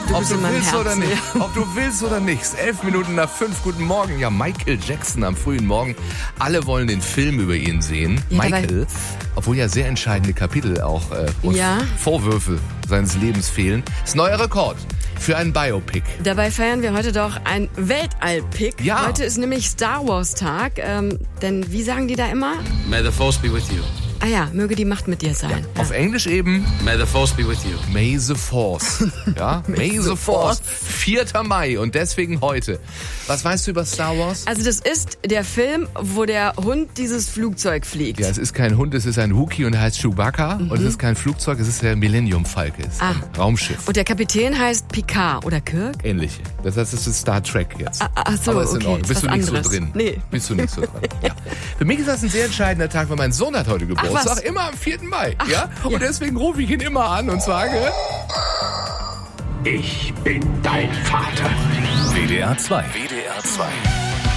ob du willst oder nicht. Ja. Ob du willst oder nicht. 11 Minuten nach 5. Guten Morgen. Ja, Michael Jackson am frühen Morgen. Alle wollen den Film über ihn sehen. Ja, Michael, obwohl ja sehr entscheidende Kapitel auch und Vorwürfe seines Lebens fehlen. Ist neuer Rekord für einen Biopic. Dabei feiern wir heute doch ein Weltall-Pick. Ja. Heute ist nämlich Star Wars Tag. Denn wie sagen die da immer? May the Force be with you. Ah ja, möge die Macht mit dir sein. Ja. Auf Englisch eben May the Force be with you. May the Force. Ja, May the Force. 4. Mai und deswegen heute. Was weißt du über Star Wars? Also das ist der Film, wo der Hund dieses Flugzeug fliegt. Ja, es ist kein Hund, es ist ein Wookie und er heißt Chewbacca. Und es ist kein Flugzeug, es ist der Millennium Falke. Es ist ein Raumschiff. Und der Kapitän heißt Picard oder Kirk? Ähnliche. Das heißt, es ist Star Trek jetzt. Ach so, aber ist in okay. Ordnung. Bist du nicht anderes. so drin? Nee. Bist du nicht so drin. Ja. Für mich ist das ein sehr entscheidender Tag, weil mein Sohn hat heute Geburtstag. was? Immer am 4. Mai. Ach, ja? Und deswegen rufe ich ihn immer an und sage... Ich bin dein Vater. WDR 2. WDR 2.